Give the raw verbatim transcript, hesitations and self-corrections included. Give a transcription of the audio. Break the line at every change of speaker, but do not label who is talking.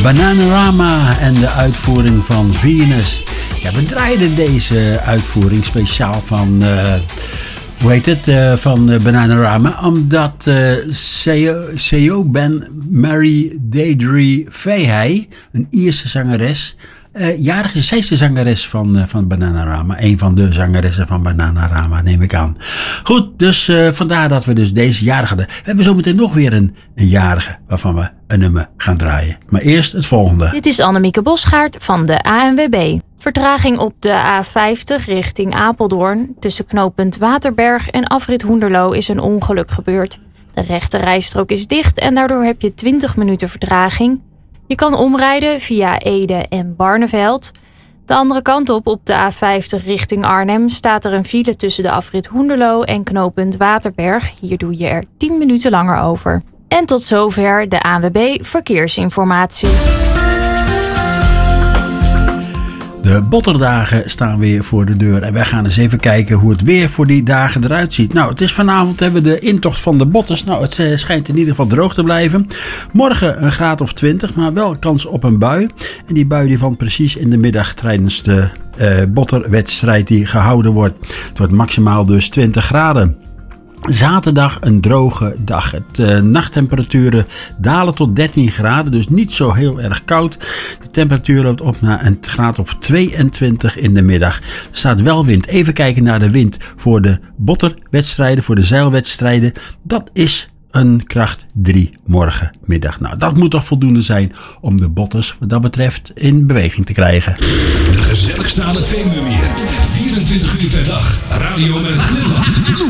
Bananarama en de uitvoering van Venus. Ja, we draaiden deze uitvoering speciaal van, uh, hoe heet het, uh, van uh, Bananarama. Omdat uh, C E O Ben Mary Deirdre Fahey, een Ierse zangeres, Uh, jarig is zij de zangeres van, uh, van Bananarama. Een van de zangeressen van Bananarama, neem ik aan. Goed, dus uh, vandaar dat we dus deze jarige hadden. We hebben zometeen nog weer een, een jarige waarvan we een nummer gaan draaien. Maar eerst het volgende.
Dit is Annemieke Bosgaard van de A N W B. Vertraging op de A vijftig richting Apeldoorn. Tussen knooppunt Waterberg en afrit Hoenderloo is een ongeluk gebeurd. De rechte rijstrook is dicht en daardoor heb je twintig minuten vertraging. Je kan omrijden via Ede en Barneveld. De andere kant op, op de A vijftig richting Arnhem, staat er een file tussen de afrit Hoenderloo en knooppunt Waterberg. Hier doe je er tien minuten langer over. En tot zover de A N W B Verkeersinformatie.
De botterdagen staan weer voor de deur en wij gaan eens even kijken hoe het weer voor die dagen eruit ziet. Nou, het is vanavond hebben we de intocht van de botters. Nou, het uh, schijnt in ieder geval droog te blijven. Morgen een graad of twintig, maar wel kans op een bui. En die bui die valt precies in de middag tijdens de uh, botterwedstrijd die gehouden wordt. Het wordt maximaal dus twintig graden. Zaterdag een droge dag. Het uh, nachttemperaturen dalen tot dertien graden, dus niet zo heel erg koud. De temperatuur loopt op naar een graad of tweeëntwintig in de middag. Er staat wel wind. Even kijken naar de wind voor de botterwedstrijden, voor de zeilwedstrijden. Dat is een kracht drie morgenmiddag. Nou, dat moet toch voldoende zijn om de botters wat dat betreft in beweging te krijgen.
De gezelligste aan het Veluwemeer. vierentwintig uur per dag. Radio met een glimlach.